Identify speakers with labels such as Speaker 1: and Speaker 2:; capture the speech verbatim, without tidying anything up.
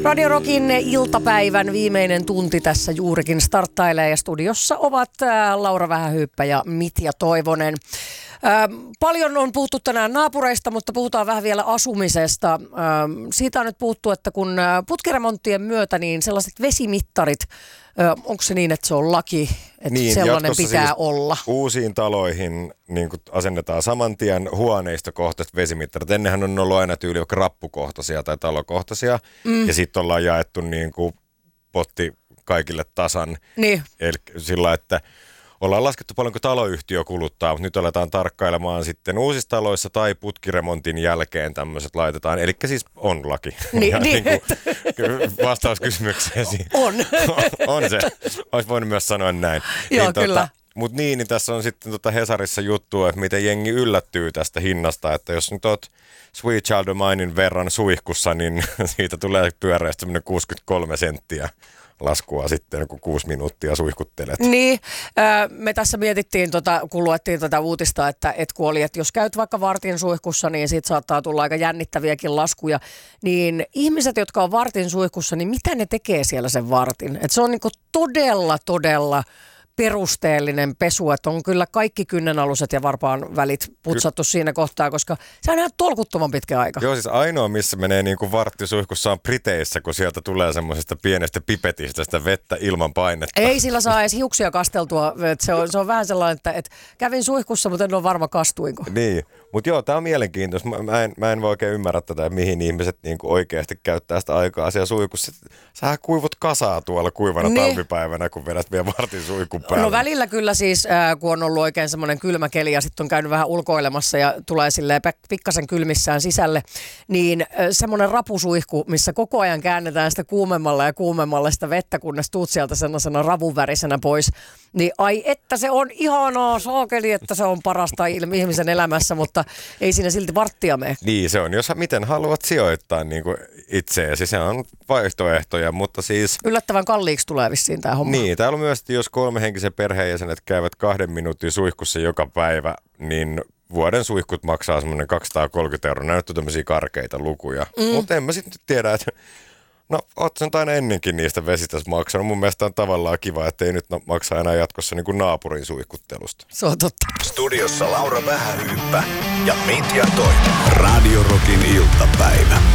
Speaker 1: Radio Rockin iltapäivän viimeinen tunti tässä juurikin starttailee ja studiossa ovat Laura Vähähyyppä ja Mitja Toivonen. Paljon on puhuttu tänään naapureista, mutta puhutaan vähän vielä asumisesta. Siitä on nyt puhuttu, että kun putkiremonttien myötä niin sellaiset vesimittarit, onko se niin, että se on laki, että niin, sellainen pitää siis olla?
Speaker 2: Uusiin taloihin niin kun asennetaan saman tien huoneistokohtaiset vesimittarit. Ennenhän on ollut aina tyyli vaikka rappukohtaisia tai talokohtaisia mm. ja sitten ollaan jaettu niin kuin potti kaikille tasan. Niin. Eli sillä, että ollaan laskettu paljonko taloyhtiö kuluttaa, mutta nyt aletaan tarkkailemaan sitten uusissa taloissa tai putkiremontin jälkeen tämmöiset laitetaan. Eli siis on laki.
Speaker 1: Niin, niin.
Speaker 2: niin kuin vastaus kysymykseesi.
Speaker 1: On.
Speaker 2: On se. Olisi voinut myös sanoa näin.
Speaker 1: Joo,
Speaker 2: niin,
Speaker 1: kyllä.
Speaker 2: Tota, mutta niin, niin tässä on sitten tota Hesarissa juttua, että miten jengi yllättyy tästä hinnasta. Että jos nyt oot Sweet Child of Minein verran suihkussa, niin siitä tulee pyöreästi semmoinen kuusikymmentäkolme senttiä. Laskua sitten, kun kuusi minuuttia suihkuttelet.
Speaker 1: Niin, me tässä mietittiin, tota, kun luettiin tätä uutista, että et kun oli, että jos käyt vaikka vartin suihkussa, niin siitä saattaa tulla aika jännittäviäkin laskuja. Niin ihmiset, jotka on vartin suihkussa, niin mitä ne tekee siellä sen vartin? Et se on niinku todella, todella perusteellinen pesu, että on kyllä kaikki kynnenaluset ja varpaan välit putsattu Ky- siinä kohtaa, koska se on ihan tolkuttoman pitkä aika.
Speaker 2: Joo, siis ainoa, missä menee niin kuin varttisuihkussa on Briteissä, kun sieltä tulee semmoisesta pienestä pipetistä sitä vettä ilman painetta.
Speaker 1: Ei sillä saa edes hiuksia kasteltua, että se on, se on vähän sellainen, että, että kävin suihkussa, mutta en ole varma kastuinko.
Speaker 2: Niin, mutta joo, tämä on mielenkiintoista. Mä, mä, en, mä en voi oikein ymmärrä tätä, mihin ihmiset niin kuin oikeasti käyttää sitä aikaa siellä suihkussa. Sähän kuivut kasaa tuolla kuivana niin. talvipäivänä, kun vedät vielä vartin suihkun päälle.
Speaker 1: No välillä kyllä siis, äh, kun on ollut oikein semmoinen kylmä keli ja sitten on käynyt vähän ulkoilemassa ja tulee silleen pikkasen kylmissään sisälle, niin äh, semmoinen rapusuihku, missä koko ajan käännetään sitä kuumemmalla ja kuumemmalla sitä vettä, kunnes tuut sieltä sellaisena ravunvärisenä pois, niin ai että se on ihanaa, saakeli, että se on parasta ihmisen elämässä, mutta ei siinä silti varttia mene.
Speaker 2: Niin se on, jos miten haluat sijoittaa niin kuin itseesi, se on vaihtoehtoja, mutta siis
Speaker 1: yllättävän kalliiksi tulee vissiin tämä homma.
Speaker 2: Niin, täällä on myös, että jos kolmehenkisen perheenjäsenet käyvät kahden minuutin suihkussa joka päivä, niin vuoden suihkut maksaa semmoinen kaksisataakolmekymmentä euroa. Nämä nyt on tämmöisiä karkeita lukuja. Mm. Mutta en mä sitten tiedä, että no oot sä nyt aina ennenkin niistä vesistä maksanut. Mun mielestä on tavallaan kiva, että ei nyt maksa enää jatkossa niin kuin naapurin suihkuttelusta.
Speaker 1: Se on totta.
Speaker 3: Studiossa Laura Vähähyyppä ja Mitja Toivonen. Radio Rockin iltapäivä.